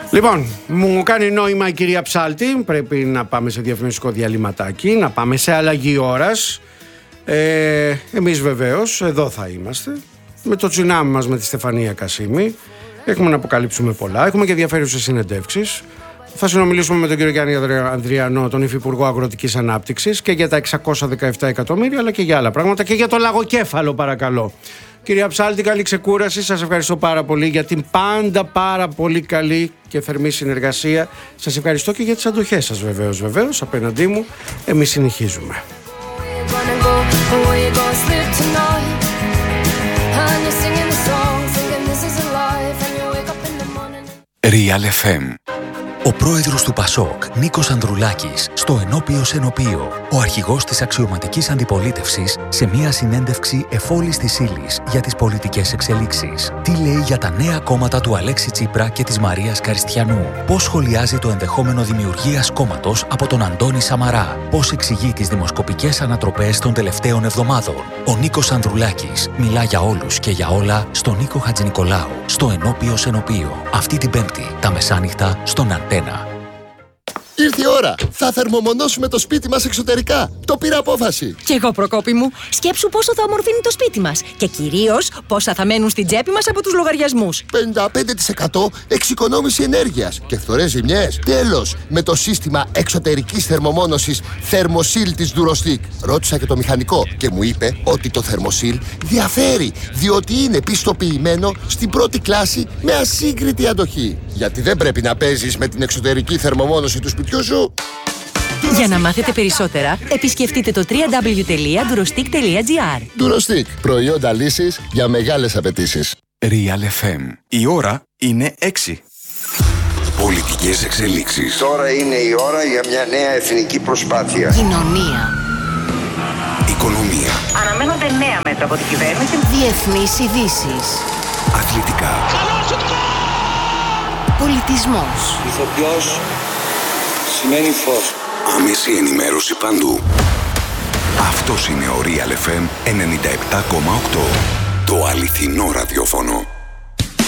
Λοιπόν, μου κάνει νόημα η κυρία Ψάλτη. Πρέπει να πάμε σε διαφημιστικό διαλυματάκι, να πάμε σε αλλαγή ώρας. Εμείς βεβαίως εδώ θα είμαστε με το τσινάμι μας με τη Στεφανία Κασίμη. Έχουμε να αποκαλύψουμε πολλά. Έχουμε και ενδιαφέρουσες συνεντεύξεις. Θα συνομιλήσουμε με τον κύριο Γιάννη Ανδριανό, τον Υφυπουργό Αγροτικής Ανάπτυξης, και για τα 617 εκατομμύρια, αλλά και για άλλα πράγματα, και για το λαγοκέφαλο, παρακαλώ. Κυρία Ψάλτη, καλή ξεκούραση. Σας ευχαριστώ πάρα πολύ για την πάντα πάρα πολύ καλή και θερμή συνεργασία. Σας ευχαριστώ και για τις αντοχές σας, βεβαίως, απέναντί μου. Εμείς συνεχίζουμε. Real FM. Ο πρόεδρος του ΠΑΣΟΚ, Νίκος Ανδρουλάκης, στο ενώπιος ενωπείο. Ο αρχηγός της αξιωματικής αντιπολίτευσης σε μια συνέντευξη εφόλης της ύλης για τις πολιτικές εξελίξεις. Τι λέει για τα νέα κόμματα του Αλέξη Τσίπρα και της Μαρίας Καριστιανού. Πώς σχολιάζει το ενδεχόμενο δημιουργίας κόμματος από τον Αντώνη Σαμαρά. Πώς εξηγεί τις δημοσκοπικές ανατροπές των τελευταίων εβδομάδων. Ο Νίκος Ανδρουλάκης μιλά για όλους και για όλα στον Νίκο Χατζηνικολάου, στο ενώπιος ενωπείο. Αυτή την Πέμπτη, τα μεσάνυχτα, στον Αντένα. Ήρθε η ώρα! Θα θερμομονώσουμε το σπίτι μας εξωτερικά. Το πήρα απόφαση. Κι εγώ, Προκόπη μου. Σκέψου πόσο θα ομορφύνει το σπίτι μας. Και κυρίως πόσα θα μένουν στην τσέπη μας από τους λογαριασμούς. 55% εξοικονόμηση ενέργειας και φθορές ζημιές. Τέλος! Με το σύστημα εξωτερικής θερμομόνωσης Thermosil της Durostic. Ρώτησα και το μηχανικό και μου είπε ότι το Thermosil διαφέρει, διότι είναι πιστοποιημένο στην πρώτη κλάση με ασύγκριτη αντοχή. Γιατί δεν πρέπει να παίζεις με την εξωτερική θερμομόνωση του σπιτιού σου. Για να μάθετε περισσότερα, επισκεφτείτε το www.durostic.gr. Durostic. Προϊόντα λύσης για μεγάλες απαιτήσεις. Real FM. Η ώρα είναι 6. Πολιτικές εξελίξεις. Τώρα είναι η ώρα για μια νέα εθνική προσπάθεια. Κοινωνία. Οικονομία. Αναμένονται νέα μέτρα από την κυβέρνηση. Διεθνείς ειδήσεις. Αθλητικά. Πολιτισμός. Ηθοποιός σημαίνει φως. Άμεση ενημέρωση παντού. Αυτός είναι ο Real FM 97,8. Το αληθινό ραδιόφωνο.